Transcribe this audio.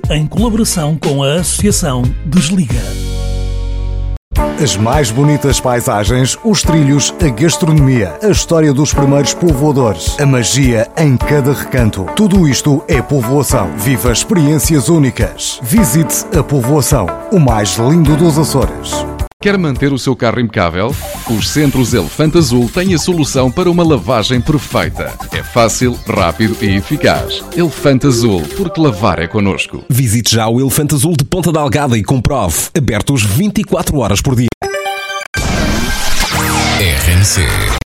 em colaboração com a Associação Desliga. As mais bonitas paisagens, os trilhos, a gastronomia, a história dos primeiros povoadores, a magia em cada recanto. Tudo isto é povoação. Viva experiências únicas. Visite a povoação, o mais lindo dos Açores. Quer manter o seu carro impecável? Os Centros Elefante Azul têm a solução para uma lavagem perfeita. É fácil, rápido e eficaz. Elefante Azul, porque lavar é connosco. Visite já o Elefante Azul de Ponta Delgada e comprove. Abertos 24 horas por dia. RNC